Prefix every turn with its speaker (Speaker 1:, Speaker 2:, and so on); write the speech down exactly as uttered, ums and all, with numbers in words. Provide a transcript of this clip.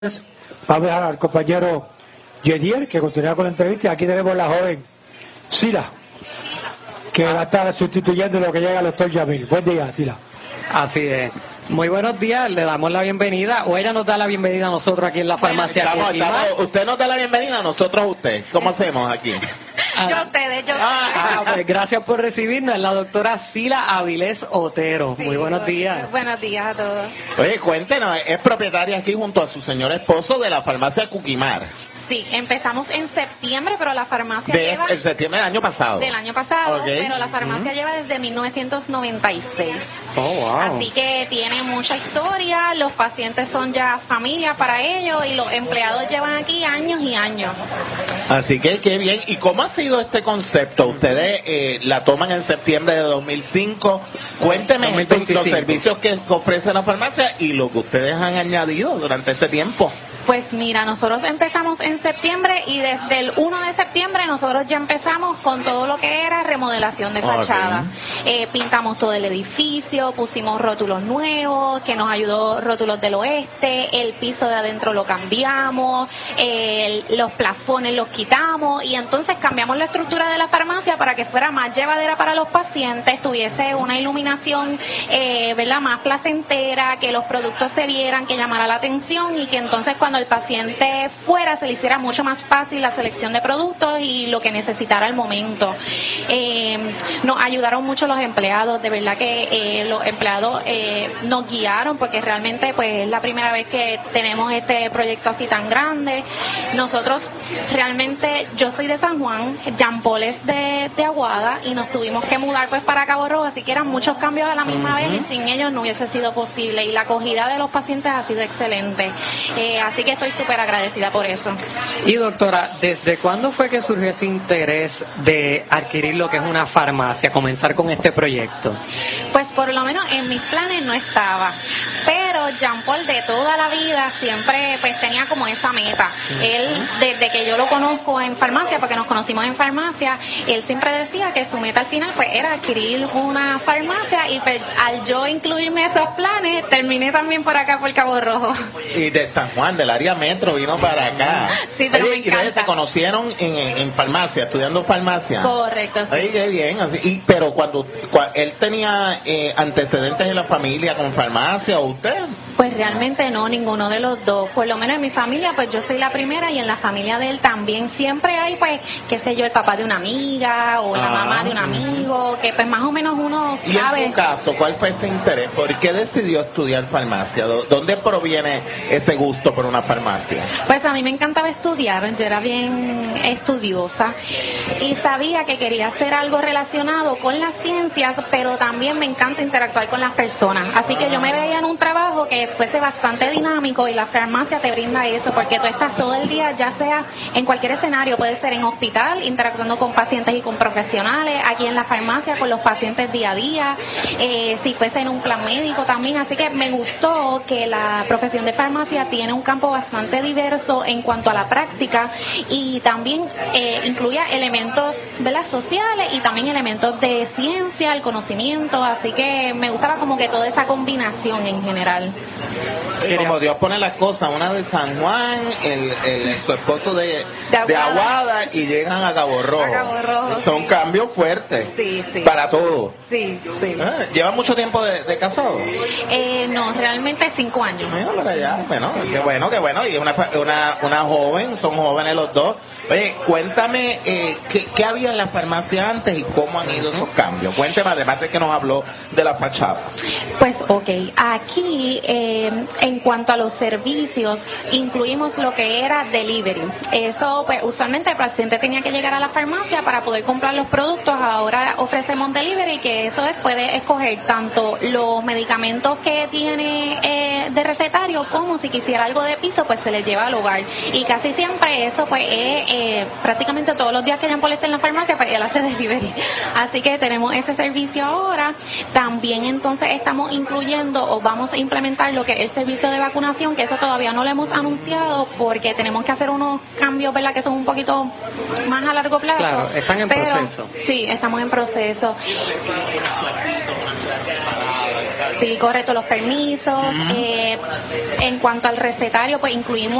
Speaker 1: Vamos a dejar al compañero Yedier que continúa con la entrevista. Aquí tenemos a la joven Sila, que va a estar sustituyendo lo que llega al doctor Yamil. Buen día, Sila.
Speaker 2: Así es. Muy buenos días, le damos la bienvenida, o ella nos da la bienvenida a nosotros aquí en la farmacia.
Speaker 3: Bueno, estamos, estamos, usted nos da la bienvenida a nosotros a usted. ¿Cómo hacemos aquí?
Speaker 4: Yo a ustedes, yo
Speaker 2: Ah, pues gracias por recibirnos, la doctora Sila Avilés Otero.
Speaker 4: Sí,
Speaker 2: Muy buenos días.
Speaker 4: Buenos días a todos.
Speaker 3: Oye, cuéntenos, es propietaria aquí junto a su señor esposo de la farmacia Cuquimar.
Speaker 4: Sí, empezamos en septiembre, pero la farmacia
Speaker 3: De
Speaker 4: lleva...
Speaker 3: el septiembre del año pasado.
Speaker 4: Del año pasado,
Speaker 3: Okay.
Speaker 4: pero la farmacia uh-huh. lleva desde mil novecientos noventa y seis.
Speaker 2: Oh, wow.
Speaker 4: Así que tiene mucha historia, los pacientes son ya familia para ellos y los empleados llevan aquí años y años.
Speaker 3: Así que qué bien. ¿Y cómo ha sido este concepto? Ustedes eh, la toman en septiembre de dos mil cinco. Cuénteme
Speaker 2: dos mil veinticinco.
Speaker 3: los servicios que ofrece la farmacia y lo que ustedes han añadido durante este tiempo.
Speaker 4: Pues mira, nosotros empezamos en septiembre y desde el uno de septiembre nosotros ya empezamos con todo lo que era remodelación de fachada. Okay. Eh, pintamos todo el edificio, pusimos rótulos nuevos, que nos ayudó Rótulos del Oeste, el piso de adentro lo cambiamos, eh, los plafones los quitamos y entonces cambiamos la estructura de la farmacia para que fuera más llevadera para los pacientes, tuviese una iluminación eh, ¿verdad? Más placentera, que los productos se vieran, que llamara la atención y que entonces cuando el paciente fuera se le hiciera mucho más fácil la selección de productos y lo que necesitara al momento. Eh, nos ayudaron mucho los empleados, de verdad que eh, los empleados eh, nos guiaron porque realmente pues es la primera vez que tenemos este proyecto así tan grande. Nosotros realmente, yo soy de San Juan, Jean Paul es de, de Aguada y nos tuvimos que mudar pues para Cabo Rojo, así que eran muchos cambios a la misma uh-huh. vez y sin ellos no hubiese sido posible y la acogida de los pacientes ha sido excelente. Eh, así que estoy súper agradecida por eso.
Speaker 2: Y doctora, ¿desde cuándo fue que surgió ese interés de adquirir lo que es una farmacia, comenzar con este proyecto?
Speaker 4: Pues por lo menos en mis planes no estaba, pero Jean Paul de toda la vida siempre pues tenía como esa meta. Uh-huh. Él, desde que yo lo conozco en farmacia, porque nos conocimos en farmacia, él siempre decía que su meta al final pues era adquirir una farmacia y pues, al yo incluirme esos planes, terminé también por acá por Cabo Rojo.
Speaker 3: Y de San Juan, del área metro, vino para acá.
Speaker 4: Sí, pero
Speaker 3: Oye,
Speaker 4: me encanta.
Speaker 3: ¿y ustedes se conocieron en, en, en farmacia, estudiando farmacia?
Speaker 4: Correcto, sí.
Speaker 3: Oye, qué bien. Así, y, pero cuando, cuando él tenía eh, antecedentes en la familia con farmacia, ¿o usted?
Speaker 4: Pues realmente no, ninguno de los dos. Por lo menos en mi familia, pues yo soy la primera y en la familia de él también siempre hay, pues, qué sé yo, el papá de una amiga o la ah, mamá de un amigo, que pues más o menos uno sabe.
Speaker 3: Y en su caso, ¿cuál fue ese interés? ¿Por qué decidió estudiar farmacia? ¿Dónde proviene ese gusto por una farmacia?
Speaker 4: Pues a mí me encantaba estudiar, yo era bien estudiosa y sabía que quería hacer algo relacionado con las ciencias, pero también me encanta interactuar con las personas. Así que yo me veía en un trabajo que fuese bastante dinámico y la farmacia te brinda eso, porque tú estás todo el día, ya sea en cualquier escenario, puede ser en hospital, interactuando con pacientes y con profesionales, aquí en la farmacia con los pacientes día a día, eh, si fuese en un plan médico también. Así que me gustó que la profesión de farmacia tiene un campo bastante diverso en cuanto a la práctica y también eh, incluía elementos, ¿verdad?, sociales y también elementos de ciencia, el conocimiento, así que me gustaba como que toda esa combinación en general.
Speaker 3: Como Dios pone las cosas, una de San Juan, el, el, su esposo de, de, Aguada. de Aguada y llegan a Cabo Rojo.
Speaker 4: A Cabo Rojo,
Speaker 3: son
Speaker 4: sí.
Speaker 3: cambios fuertes.
Speaker 4: Sí, sí.
Speaker 3: Para todo.
Speaker 4: Sí, sí.
Speaker 3: Ah, ¿lleva mucho tiempo de, de casado?
Speaker 4: Eh, no, realmente cinco años.
Speaker 3: Mira, para allá. Bueno, sí. Qué bueno, qué bueno. Y una, una, una joven, son jóvenes los dos. Oye, cuéntame, eh, ¿qué, ¿qué había en la farmacia antes y cómo han ido esos cambios? Cuéntame, además de que nos habló de la fachada.
Speaker 4: Pues, ok, aquí eh, en cuanto a los servicios, incluimos lo que era delivery. Eso, pues, usualmente el paciente tenía que llegar a la farmacia para poder comprar los productos. Ahora ofrecemos delivery, que eso es, puede escoger tanto los medicamentos que tiene eh, de recetario, como si quisiera algo de piso, pues se le lleva al hogar. Y casi siempre eso, pues, es eh, prácticamente todos los días que Jean Paul está en la farmacia, pues él hace delivery. Así que tenemos ese servicio ahora. También entonces estamos incluyendo o vamos a implementar lo que es el servicio curso de vacunación, que eso todavía no lo hemos anunciado porque tenemos que hacer unos cambios, ¿verdad?, que son un poquito más a largo plazo.
Speaker 2: Claro, están en
Speaker 4: pero,
Speaker 2: proceso.
Speaker 4: Sí, estamos en proceso. Sí, correcto, los permisos. Uh-huh. eh, en cuanto al recetario, pues incluimos